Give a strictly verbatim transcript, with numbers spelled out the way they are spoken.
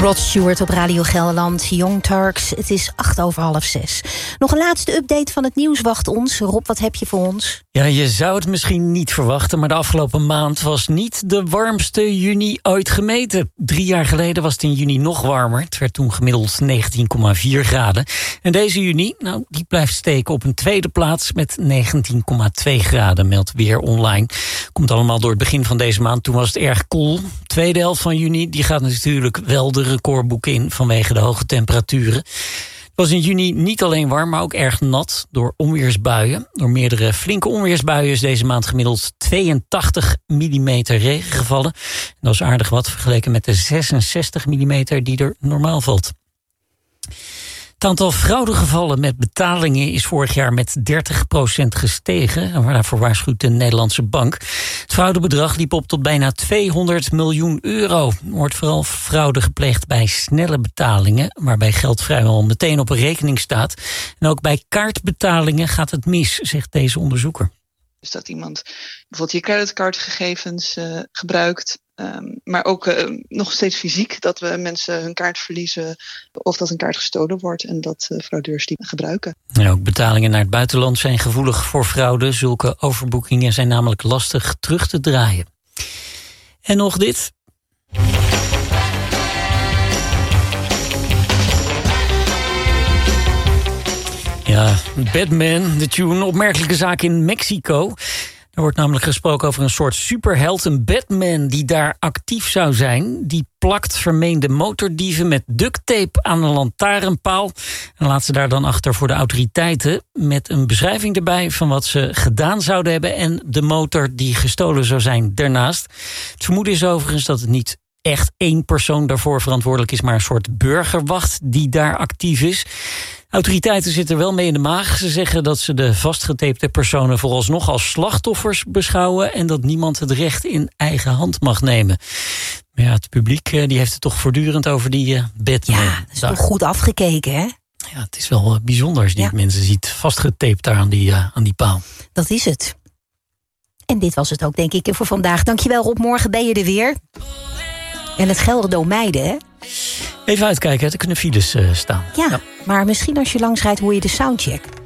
Rod Stewart op Radio Gelderland, Young Turks. Het is acht over half zes. Nog een laatste update van het nieuws wacht ons. Rob, wat heb je voor ons? Ja, je zou het misschien niet verwachten, maar de afgelopen maand was niet de warmste juni ooit gemeten. Drie jaar geleden was het in juni nog warmer. Het werd toen gemiddeld negentien komma vier graden. En deze juni, nou, die blijft steken op een tweede plaats met negentien komma twee graden, meldt Weer Online. Komt allemaal door het begin van deze maand. Toen was het erg koel. Tweede helft van juni, die gaat natuurlijk wel de recordboeken in vanwege de hoge temperaturen. Het was in juni niet alleen warm, maar ook erg nat door onweersbuien. Door meerdere flinke onweersbuien is deze maand gemiddeld tweeëntachtig millimeter regen gevallen. En dat is aardig wat vergeleken met de zesenzestig millimeter die er normaal valt. Het aantal fraudegevallen met betalingen is vorig jaar met dertig procent gestegen. En daarvoor waarschuwt de Nederlandse bank. Het fraudebedrag liep op tot bijna tweehonderd miljoen euro. Er wordt vooral fraude gepleegd bij snelle betalingen, waarbij geld vrijwel meteen op een rekening staat. En ook bij kaartbetalingen gaat het mis, zegt deze onderzoeker. Dus dat iemand bijvoorbeeld je creditcardgegevens uh, gebruikt. Um, maar ook uh, nog steeds fysiek, dat we mensen hun kaart verliezen of dat een kaart gestolen wordt en dat uh, fraudeurs die gebruiken. Ja, ook betalingen naar het buitenland zijn gevoelig voor fraude. Zulke overboekingen zijn namelijk lastig terug te draaien. En nog dit. Ja, Batman, de tune, opmerkelijke zaak in Mexico. Er wordt namelijk gesproken over een soort superheld, een Batman die daar actief zou zijn. Die plakt vermeende motordieven met ducttape aan een lantaarnpaal en laat ze daar dan achter voor de autoriteiten met een beschrijving erbij van wat ze gedaan zouden hebben en de motor die gestolen zou zijn daarnaast. Het vermoeden is overigens dat het niet echt één persoon daarvoor verantwoordelijk is, maar een soort burgerwacht die daar actief is. Autoriteiten zitten wel mee in de maag. Ze zeggen dat ze de vastgetapte personen vooralsnog als slachtoffers beschouwen en dat niemand het recht in eigen hand mag nemen. Maar ja, het publiek die heeft het toch voortdurend over die uh, Batman. Ja, dat is toch goed afgekeken, hè? Ja, het is wel bijzonder als je die ja. mensen ziet vastgetaped daar aan die, uh, aan die paal. Dat is het. En dit was het ook, denk ik, voor vandaag. Dankjewel, Rob. Morgen ben je er weer. En het Gelderdoom meiden, hè? Even uitkijken, er kunnen files uh, staan. Ja, ja, maar misschien als je langs rijdt hoor je de soundcheck.